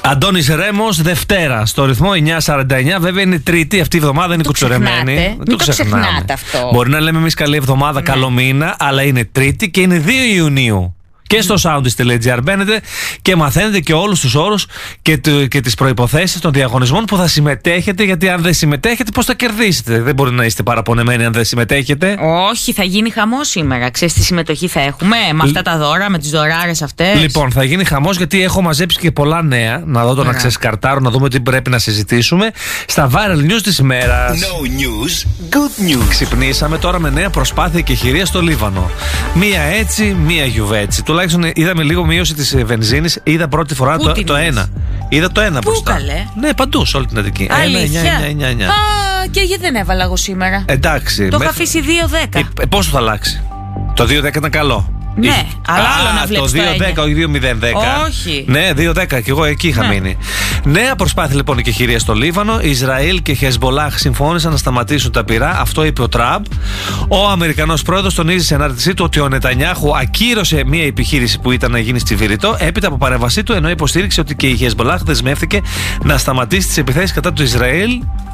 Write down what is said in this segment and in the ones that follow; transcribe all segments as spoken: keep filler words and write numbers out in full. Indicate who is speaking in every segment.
Speaker 1: Αντώνης Ρέμος, Δευτέρα, στο ρυθμό εννιά σαράντα εννιά. Βέβαια είναι Τρίτη, αυτή η εβδομάδα είναι κουτσορεμένη.
Speaker 2: Μην το, το ξεχνάτε αυτό.
Speaker 1: Μπορεί να λέμε εμείς καλή εβδομάδα, ναι. Καλό μήνα, αλλά είναι Τρίτη και είναι δύο Ιουνίου. Και στο soundist.gr μπαίνετε και μαθαίνετε και όλους τους όρους και, και τις προϋποθέσεις των διαγωνισμών που θα συμμετέχετε. Γιατί αν δεν συμμετέχετε, πώς θα κερδίσετε? Δεν μπορεί να είστε παραπονεμένοι αν δεν συμμετέχετε.
Speaker 2: Όχι, θα γίνει χαμός σήμερα. Ξέρεις τι συμμετοχή θα έχουμε με αυτά τα δώρα, με τις δωράρες αυτές?
Speaker 1: Λοιπόν, θα γίνει χαμός γιατί έχω μαζέψει και πολλά νέα. Να δω το να ξεσκαρτάρω, να δούμε τι πρέπει να συζητήσουμε στα viral news της ημέρας.
Speaker 3: No news, good news.
Speaker 1: Ξυπνήσαμε τώρα με νέα προσπάθεια και χειρία στο Λίβανο. Μία έτσι, μία γιουβέτσι. Τουλάχιστον είδαμε λίγο μείωση της βενζίνης. Είδα πρώτη φορά το, το ένα. Είδα το ένα
Speaker 2: Πού
Speaker 1: μπροστά.
Speaker 2: Καλέ?
Speaker 1: Ναι, παντού σε όλη την Αττική.
Speaker 2: Αλήθεια?
Speaker 1: ένα εννιά εννιά εννιά.
Speaker 2: Α, και γιατί δεν έβαλα εγώ σήμερα?
Speaker 1: Εντάξει.
Speaker 2: Το
Speaker 1: με...
Speaker 2: είχα αφήσει δύο δέκα.
Speaker 1: Ε, πόσο θα αλλάξει? Το δύο δέκα ήταν καλό.
Speaker 2: Ναι,
Speaker 1: Είχε...
Speaker 2: αλλά άλλο
Speaker 1: Α,
Speaker 2: να βλέπεις
Speaker 1: το δύο δέκα, όχι δύο μηδέν δέκα.
Speaker 2: Όχι.
Speaker 1: Ναι, δύο δέκα και εγώ εκεί είχα
Speaker 2: ναι.
Speaker 1: μείνει. Νέα προσπάθεια λοιπόν και χειρία στο Λίβανο. Ισραήλ και Χεσμπολάχ συμφώνησαν να σταματήσουν τα πυρά. Αυτό είπε ο Τραμπ. Ο Αμερικανός πρόεδρος τονίζει σε ανάρτησή του ότι ο Νετανιάχου ακύρωσε μια επιχείρηση που ήταν να γίνει στη Βηρητό έπειτα από παρέμβασή του, ενώ υποστήριξε ότι και η Χεσμπολάχ δεσμεύτηκε να σταματήσει τις επιθέσεις κατά του Ισραήλ.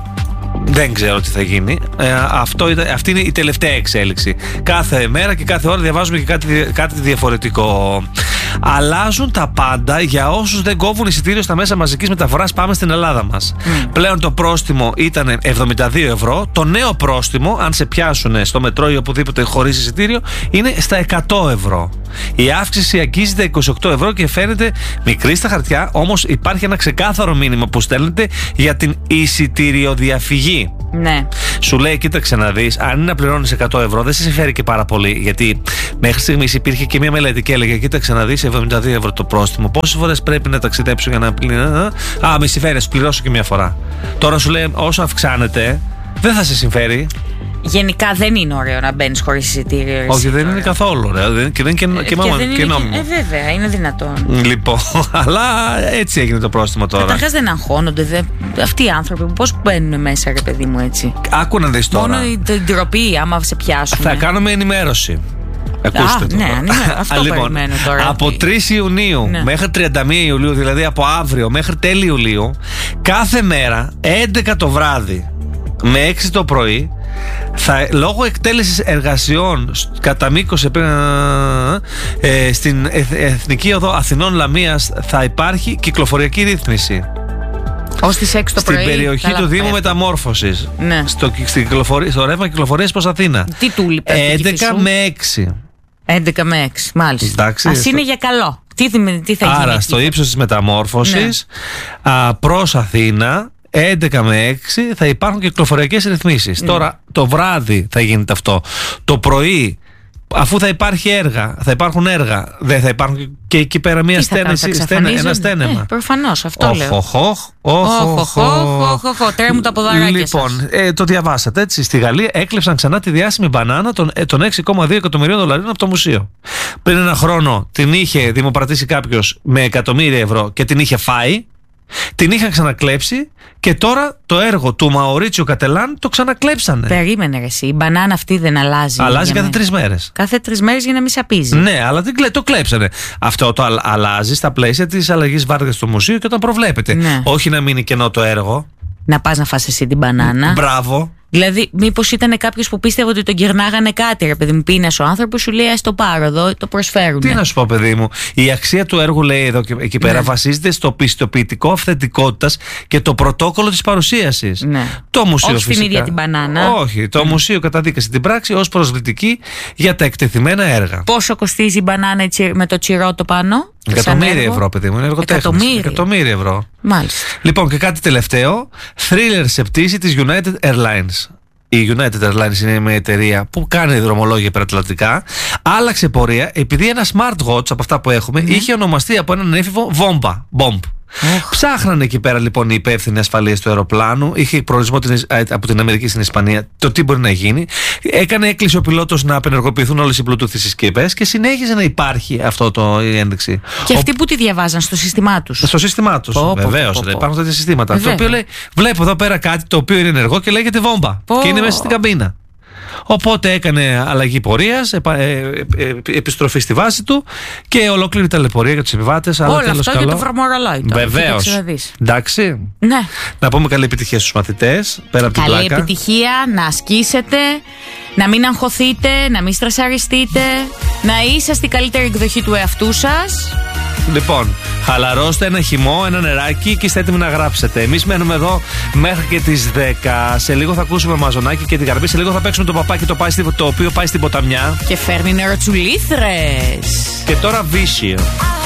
Speaker 1: Δεν ξέρω τι θα γίνει. Ε, αυτό ήταν, αυτή είναι η τελευταία εξέλιξη. Κάθε μέρα και κάθε ώρα διαβάζουμε και κάτι, κάτι διαφορετικό. Αλλάζουν τα πάντα για όσους δεν κόβουν εισιτήριο στα μέσα μαζικής μεταφοράς. Πάμε στην Ελλάδα μας. Mm. Πλέον το πρόστιμο ήταν εβδομήντα δύο ευρώ. Το νέο πρόστιμο, αν σε πιάσουν στο μετρό ή οπουδήποτε χωρίς εισιτήριο, είναι στα εκατό ευρώ. Η αύξηση αγγίζει είκοσι οκτώ ευρώ και φαίνεται μικρή στα χαρτιά, όμως υπάρχει ένα ξεκάθαρο μήνυμα που στέλνετε για την εισιτηριοδιαφυγή.
Speaker 2: Ναι.
Speaker 1: Σου λέει, κοίταξε να δεις, αν είναι να πληρώνεις εκατό ευρώ, δεν σε συμφέρει και πάρα πολύ. Γιατί μέχρι στιγμής υπήρχε και μια μελέτη και έλεγε, κοίταξε να δεις, εβδομήντα δύο ευρώ το πρόστιμο. Πόσες φορές πρέπει να ταξιδέψω για να πληρώσω? Α, με συμφέρει, σου πληρώσω και μια φορά. Τώρα σου λέει, όσο αυξάνεται, δεν θα σε συμφέρει.
Speaker 2: Γενικά δεν είναι ωραίο να μπαίνεις χωρίς εισιτήριο.
Speaker 1: Όχι, δεν είναι καθόλου ωραίο. Και δεν είναι και, και, και, και νόμιμο.
Speaker 2: Ε, βέβαια, είναι δυνατόν.
Speaker 1: Λοιπόν, αλλά έτσι έγινε το πρόστιμο τώρα.
Speaker 2: Καταρχάς δεν αγχώνονται. Δε, αυτοί οι άνθρωποι πώς μπαίνουν μέσα, ρε παιδί μου, έτσι?
Speaker 1: Άκου να δεις τώρα.
Speaker 2: Μόνο την ντροπή, άμα σε πιάσουν.
Speaker 1: Θα κάνουμε ενημέρωση. Ακούστε
Speaker 2: Α,
Speaker 1: τώρα.
Speaker 2: Ναι, ναι, αυτό
Speaker 1: λοιπόν,
Speaker 2: περιμένω τώρα.
Speaker 1: Από τρεις Ιουνίου ναι. μέχρι τριάντα μία Ιουλίου, δηλαδή από αύριο μέχρι τέλη Ιουλίου, κάθε μέρα έντεκα το βράδυ με έξι το πρωί, θα, λόγω εκτέλεσης εργασιών κατά μήκος ε, ε, στην Εθνική Οδό Αθηνών Λαμίας θα υπάρχει κυκλοφοριακή ρύθμιση.
Speaker 2: Ως τις έξι το πρωί.
Speaker 1: Στην περιοχή του Δήμου Μεταμόρφωσης. Ναι. Στο, στο ρεύμα κυκλοφορίας προς Αθήνα.
Speaker 2: Τι του λείπει?
Speaker 1: έντεκα με έξι.
Speaker 2: έντεκα με έξι, μάλιστα.
Speaker 1: Εντάξει,
Speaker 2: ας είναι για καλό. Τι, τι θα γίνει?
Speaker 1: Άρα στο ύψος της Μεταμόρφωσης, ναι. α, προς Αθήνα, έντεκα με έξι θα υπάρχουν κυκλοφοριακές ρυθμίσεις. Mm. Τώρα το βράδυ θα γίνεται αυτό. Το πρωί, αφού θα υπάρχει έργα, θα υπάρχουν έργα, δεν θα υπάρχουν και εκεί πέρα μια στένεση, στένε, ένα στένεμα.
Speaker 2: Ε, προφανώς, αυτό
Speaker 1: οχ,
Speaker 2: λέω.
Speaker 1: Οχ, οχ, οχ, οχ, οχ.
Speaker 2: Τρέμουν τα ποδαράκια.
Speaker 1: Λοιπόν, ε, το διαβάσατε έτσι. Στη Γαλλία έκλεψαν ξανά τη διάσημη μπανάνα των, ε, των έξι κόμμα δύο εκατομμυρίων δολαρίων από το μουσείο. Πριν ένα χρόνο την είχε δημοπρατήσει κάποιος με εκατομμύρια ευρώ και την είχε φάει. Την είχαν ξανακλέψει και τώρα το έργο του Μαουρίτσιο Κατελάν το ξανακλέψανε.
Speaker 2: Περίμενε ρε εσύ, η μπανάνα αυτή δεν αλλάζει?
Speaker 1: Αλλάζει κάθε τρεις μέρες.
Speaker 2: Κάθε τρεις μέρες για να μην σαπίζει.
Speaker 1: Ναι, αλλά το κλέψανε. Αυτό το αλλάζει στα πλαίσια της αλλαγής βάρδιας στο μουσείο και όταν προβλέπεται. Ναι. Όχι να μείνει κενό το έργο.
Speaker 2: Να πας να φας εσύ την μπανάνα.
Speaker 1: Μπράβο.
Speaker 2: Δηλαδή, μήπως ήταν κάποιος που πίστευε ότι τον γυρνάγανε κάτι, ρε παιδί μου, πίνασε ο άνθρωπος, σου λέει, ας το πάρω εδώ, το προσφέρουν.
Speaker 1: Τι να σου πω, παιδί μου, η αξία του έργου, λέει εδώ και εκεί πέρα, ναι. βασίζεται στο πιστοποιητικό αυθεντικότητας και το πρωτόκολλο της παρουσίασης.
Speaker 2: Ναι.
Speaker 1: Το μουσείο,
Speaker 2: όχι
Speaker 1: φυσικά,
Speaker 2: την ίδια την μπανάνα.
Speaker 1: Όχι, το mm. μουσείο καταδίκασε την πράξη ως προσβλητική για τα εκτεθειμένα έργα.
Speaker 2: Πόσο κοστίζει η μπανάνα με το τσιρότο πάνω?
Speaker 1: Εκατομμύρια ευρώ, παιδί μου, είναι εργοτέχνης.
Speaker 2: Εκατομμύρια.
Speaker 1: Εκατομμύρια ευρώ.
Speaker 2: Μάλιστα.
Speaker 1: Λοιπόν, και κάτι τελευταίο. Thriller σε πτήση της United Airlines. Η United Airlines είναι μια εταιρεία που κάνει δρομολόγια υπερατλαντικά. Άλλαξε πορεία επειδή ένα smartwatch από αυτά που έχουμε mm. είχε ονομαστεί από έναν έφηβο βόμμπα. Bomb. Oh. Ψάχνανε εκεί πέρα λοιπόν οι υπεύθυνοι ασφαλείας του αεροπλάνου. Είχε προορισμό την, από την Αμερική στην Ισπανία το τι μπορεί να γίνει. Έκανε έκκληση ο πιλότος να απενεργοποιηθούν όλες οι Bluetooth συσκευές και συνέχιζε να υπάρχει αυτό το η ένδειξη.
Speaker 2: Και αυτοί που τη διαβάζαν στο σύστημά τους?
Speaker 1: Στο σύστημά τους. Βεβαίως. Υπάρχουν τέτοια συστήματα. Ε, το οποίο λέει, βλέπω εδώ πέρα κάτι το οποίο είναι ενεργό και λέγεται βόμμπα. Oh. Και είναι μέσα στην καμπίνα. Οπότε έκανε αλλαγή πορείας, επα, ε, ε, ε, επιστροφή στη βάση του και ολόκληρη ταλαιπωρία για τους επιβάτες.
Speaker 2: Όλο αυτό καλό. Για το βρωμορολόι.
Speaker 1: Βεβαίως. Εντάξει.
Speaker 2: Ναι.
Speaker 1: Να πούμε καλή επιτυχία στους μαθητές. Πέρα από την
Speaker 2: καλή
Speaker 1: πλάκα.
Speaker 2: επιτυχία, να ασκήσετε, να μην αγχωθείτε, να μην στρεσαριστείτε, να είσαστε η καλύτερη εκδοχή του εαυτού σας.
Speaker 1: Λοιπόν, χαλαρώστε ένα χυμό, ένα νεράκι και είστε έτοιμοι να γράψετε. Εμείς μένουμε εδώ μέχρι και τις δέκα. Σε λίγο θα ακούσουμε Μαζονάκι και την Καρμπή. Σε λίγο θα παίξουμε το παπάκι το, πάει, το οποίο πάει στην ποταμιά.
Speaker 2: Και φέρνει νεροτσουλήθρες.
Speaker 1: Και τώρα Βίσιο.